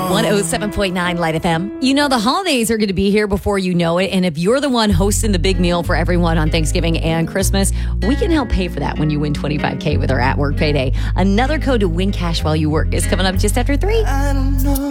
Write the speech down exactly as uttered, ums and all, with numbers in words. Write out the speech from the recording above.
one oh seven point nine Light F M. You know, the holidays are going to be here before you know it. And if you're the one hosting the big meal for everyone on Thanksgiving and Christmas, we can help pay for that when you win twenty-five K with our at work payday. Another code to win cash while you work is coming up just after three. I don't know.